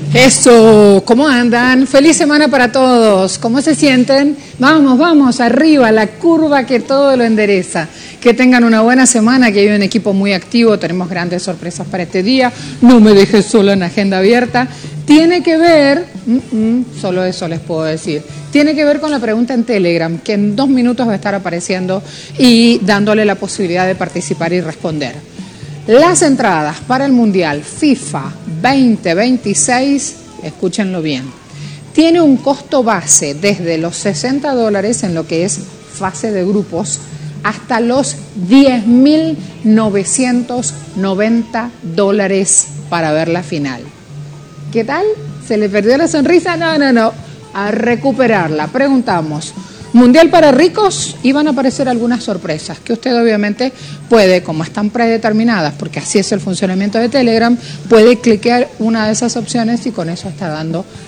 Eso, ¿cómo andan? Feliz semana para todos. ¿Cómo se sienten? Vamos, vamos, arriba, la curva que todo lo endereza. Que tengan una buena semana, que hay un equipo muy activo, tenemos grandes sorpresas para este día. No me dejes sola en agenda abierta. Tiene que ver, solo eso les puedo decir, tiene que ver con la pregunta en Telegram, que en 2 minutos va a estar apareciendo y dándole la posibilidad de participar y responder. Las entradas para el Mundial FIFA 2026, escúchenlo bien, tiene un costo base desde los $60 en lo que es fase de grupos hasta los $10.990 para ver la final. ¿Qué tal? ¿Se le perdió la sonrisa? No. A recuperarla. Preguntamos, ¿Mundial para ricos? Y van a aparecer algunas sorpresas que usted obviamente puede, como están predeterminadas, porque así es el funcionamiento de Telegram, puede cliquear una de esas opciones y con eso está dando